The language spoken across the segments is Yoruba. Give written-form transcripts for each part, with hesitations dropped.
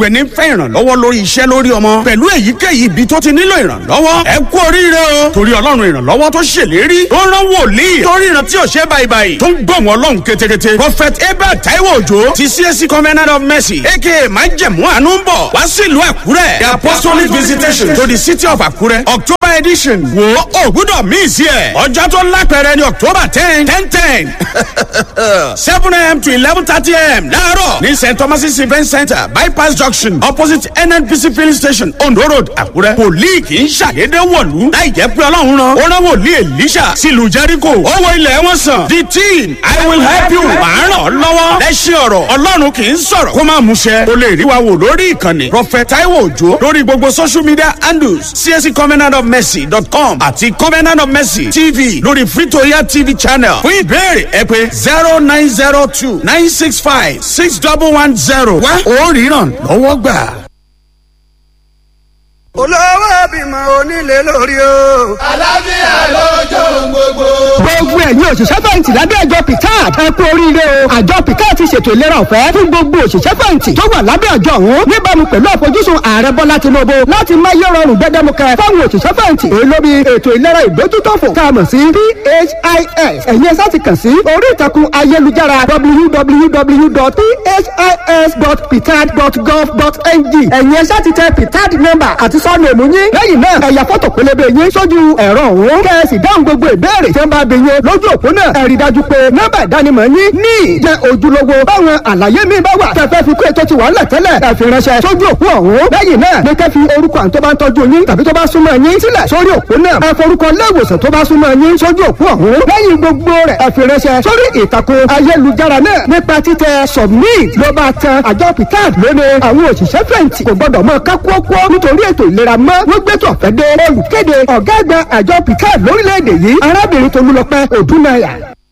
gbogbo ẹni fẹ́ ìrànlọ́wọ́ lórí iṣẹ́ lórí ọmọ pẹ̀lú èyíkéyìí ibi tó ti nílò ìrànlọ́wọ́ ẹ kú oríire o torí ọlọ́run ìrànlọ́wọ́ tó ṣèlérí tó rán wòlíì torí ìran tí ò ṣe báyìí tó ń gbọ̀n ọlọ́run kétékété prophet abel taiwo òjò ti CAC covenant of mercy aka májẹ̀mú àánú ń bọ̀ wá sílùú àkúrẹ́ the apostolic visitation to the city of àkúrẹ́ october edition wo ògbúdọ̀ míì sí ẹ̀ ọjọ́ tó lápẹ̀rẹ̀ ní october 10 7 a.m. to 11:30 a.m. láàárọ̀ ní st thomas's event center bypass junction opposite nnpc filling station ondo road àkúrẹ́ wòlíì kì í ṣàdédé wọ̀lú láì jẹ́ pé ọlọ́run rán ó rán wòlíì elisha sílùú jericho owó ilẹ̀ wọn sàn the team I will help you màá ràn ọ́ lọ́wọ́ lẹ́sìn ọ̀rọ̀ ọlọ́run kì í sọ̀rọ̀ kó má múṣẹ o lè rí wa wò lórí ìkànnì prophet taiwo òjò lórí gbogbo social media handles CAC covenant of mercy.com àti covenant of mercy tv lórí free-to-air tv channel fún ìbéèrè ẹ pé 0902-965-6110 wá ó ríran lọ́wọ́ gbà. olówó bímọ onílé lórí o. àlàáfíà lójó gbogbo. gbogbo ẹ̀yin òṣìṣẹ́ fẹ̀yìntì lábẹ́ àjọ picard ẹ kú oríire o. àjọ picard ti ṣètò ìlera ọ̀fẹ́ fún gbogbo òṣìṣẹ́ fẹ̀yìntì tó wà lábẹ́ àjọ ọ̀hún níbàámu pẹ̀lú àfojúsùn ààrẹ bọ́lá tinubu láti máyé rọrùn gbẹdẹmukẹ fáwọn òṣìṣẹ́ fẹ̀yìntì èyí ló bí ètò ìlera ìdójútòfò tá a mọ̀ sí PHIS ẹ̀yin ẹ sáà ti kàn sí orí ìtàkùn ayélujára www.phis.picard.gov.ng ẹ̀yin ẹ sáà ti tẹ picard number àti sọ́ọ̀nù èmú yín lẹ́yìn náà ẹ̀yà fọ́tò pélébé yín sójú ẹ̀rọ ọ̀hún kẹ́ẹ̀sì dáhùn gbogbo ìbéèrè tí wọ́n bá bí yín lójú òpó náà ẹ̀rí dájú pé nọ́mbà ìdánimọ̀ yín ní ìjẹ́ ojúlówó báwọn àlàyé mi bá wà tẹ̀fẹ́ fi kó ètò ti wà ńlẹ̀ tẹ́lẹ̀ ẹ fi ránṣẹ́ sójú òpó ọ̀hún lẹ́yìn náà ní kẹ́ fi orúkọ àwọn tó bá ń tọ́jú yín tàbí tó bá súnmọ́ yín sílẹ̀ sórí òpó náà ẹ forúkọ léèwòsàn tó bá súnmọ́ yín sójú òpó ọ̀hún lẹ́yìn gbogbo rẹ̀ ẹ fi ránṣẹ́ sórí ìtàkùn ayélujára náà nípa títẹ submit ló bá tan àjọ picard lónìí àwọn òṣìṣẹ́ fẹ̀yìntì kò gbọ́dọ̀ mọ kákúọ́kọ́ nítorí ètò ìlera mọ́ wọ́n gbé tó ọ̀fẹ́ dé olùkéde ọ̀gá àgbà àjọ picard lórílẹ̀‐èdè yìí arábìnrin tolúlọpẹ́ òdúnnáyà.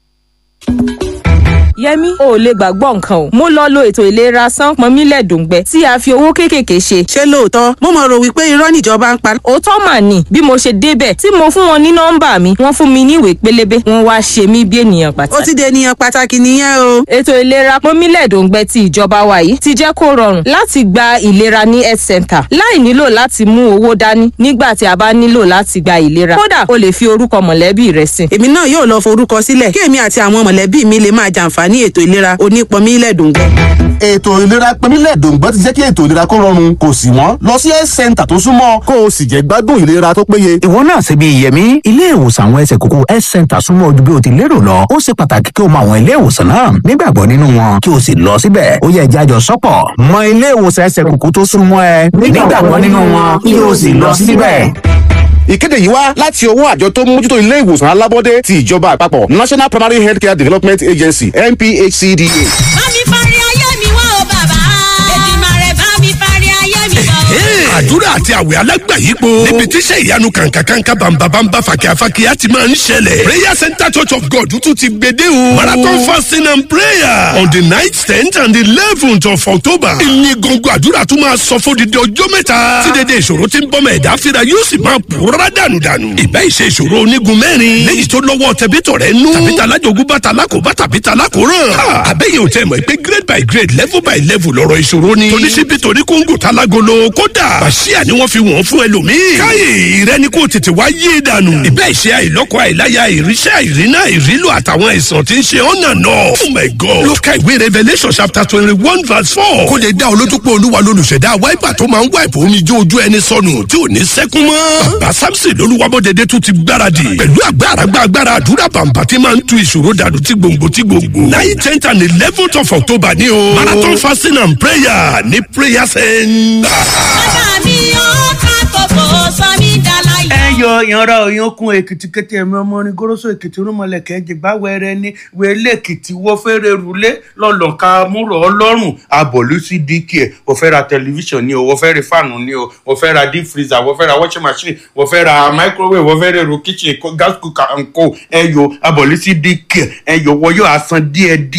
Yẹmí o ò lè gbàgbọ́ nǹkan o mo lọ lo ètò ìlera Sánpọnmílẹ̀ Dòǹgbẹ tí a fi owó kéékèèké ṣe. ṣé lóòótọ́ mo mọ̀ rò wípé irọ́ níjọba ń pa. òótọ́ mà ní bí mo ṣe débẹ̀ tí mo fún wọn ní nọ́mbà mi wọ́n fún mi ní ìwé pélébé wọ́n wá ṣe mí bí ènìyàn pàtàkì. ó ti di ènìyàn pàtàkì nìyẹn o. ètò ìlera Pọnmílẹ̀ Dòǹgbẹ ti ìjọba wa yìí ti jẹ́ kó rọrùn láti gba ìlera ní health center láì nílò láti mú owó dání nígbà tí a bá nílò láti gba ìlera kódà o lè fi orúkọ mọ̀lẹ́bí rẹ sí. èmi náà yóò lọ forúkọ sílẹ̀ kí èmi àti àwọn mọ̀lẹ́bí mi lè máa jàǹfààní ètò ìlera onípọnmílẹ̀ Dòǹgbẹ. ètò ìlera Pọnmílẹ̀ Dòǹgbẹ ti jẹ́ kí ètò ìlera kó rọrùn kò sì wọ́n lọ sí health center tó súnmọ́ kó o sì jẹ́ gbádùn ìlera tó péye. ìwọ náà ṣe bí Yẹmí ilé ìwòsàn àwọn ẹsẹ̀ kókó health center súnmọ́ ojú bí o ti lérò lọ ó ṣe pàtàkì kí o mọ àwọn ilé ìwòsàn náà nígbàgbọ́ nínú wọn kí o sì lọ síbẹ̀ ó yẹ jájọ sọ́pọ̀ mọ ilé ìwòsàn ẹsẹ̀ kókó tó súnmọ́ ẹ nígbàgbọ́ nínú wọn kí o sì lọ síbẹ̀. ìkéde yìí wá láti ọwọ́ àjọ tó ń mójútó ilé ìwòsàn alábọ́dé ti ìjọba àpapọ̀ National Primary Healthcare Development Agency NPHCDA. bá mi parí ayé mi wá o bàbá Èdùmàrè bá mi parí ayé mi wá o. àdúrà àti àwẹ̀ alágbàyípo níbi tíṣẹ́ ìyanu kàǹkàǹkà bàǹbàǹbà fàkíyàfàkíyà ti máa ń ṣẹlẹ̀ prayer center church of God tún ti gbede o marathon fasting and prayer on the 9th 10th and 11th of October ìní gbọ̀ngàn àdúrà tún máa sọ fún dídé ọjọ́ mẹ́ta tí dédé ìṣòro ti ń bọ́mọ ẹ̀dá fira yóò sì máa pòórá dànù ìbá ìṣe ìṣòro onígun mẹ́rin léyìí tó lọ́wọ́ tẹ̀bítọ̀ rẹ̀ nú tàbí talájogún bá talákòbá tàbí talákòrán àbẹ́yẹ̀ ò tẹ̀ mọ̀ pé grade by grade level by level lọ́rọ̀ ìṣòro ni toníṣíbí torí kóńgò talágolo kódà bàṣíà ni wọ́n fi wọ́n fún ẹlòmíì káyè ìrẹ́ni kò tètè wá yé dànù ìbá ìṣe àìlọ́kọ àìláya ìríṣẹ́ àìrínà ìrílò àtàwọn àìsàn tí ń ṣe ọ̀nà náà oh my god ló ka ìwé Revelation chapter 21 verse 4 kó lè dá olójú pé olúwa lolùṣẹ̀dá wáìpà tó máa ń wáìpà omi jó ojú ẹni sọnù tí ò ní sẹ́kún mọ́ bàbá Samson lolúwabọ́dẹdẹ tún ti gbáradì pẹ̀lú agbára àdúrà bàǹbà tí máa ń tu ìṣòro dànù tí gbòǹgbò 9, 10 and 11th of October ní o marathon fasting and prayer ní prayer center. bàbá mi ó ká kókó sọ mí dàlá yìí. ẹyọ ìyanra òyìnkùn Èkìtì kété ẹmí ọmọ ní goroso Èkìtì rúmọlẹkẹ jìgbà wẹrẹ ní wẹlé Èkìtì wọ fẹrẹ rúlé lọlọka múrò Ọlọ́run abọlú sí dk wọ fẹ́ ra tẹlifíṣàn ni o wọ fẹ́ ra fáànù ni o wọ fẹ́ ra deep freezer wọ fẹ́ ra washing machine wọ fẹ́ ra microwave wọ fẹ́ ra èrò kitchen gas cooker and co ẹyọ abọlú sí dk ẹyọ wọyọ asan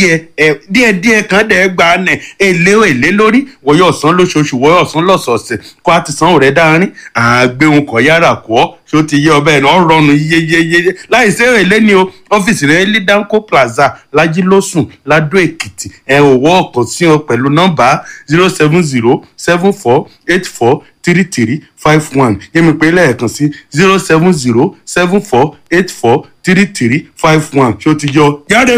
díẹ̀díẹ̀ kan dẹ gbà nẹ èlé lórí wọyọ ọ̀sán lóṣooṣù wọyọ ọ̀sán lọ́sọ̀ọ̀sẹ̀ kó a ti san òrẹ dáárín àgbéhùn kọ wọ́n yára kọ́ ṣé ó ti yé ọbẹ̀ náà rọrùn yeyeyeye láì sí èrè ní o ọ́fíìsì rẹ̀ ní danco plaza lajilósùn ladó èkìtì òwò ọ̀kan sí ọ pẹ̀lú nọ́mbà 07074843351 yẹ́mi pé lẹ́ẹ̀kan sí 07074843351 ṣé ó ti yọ jáde.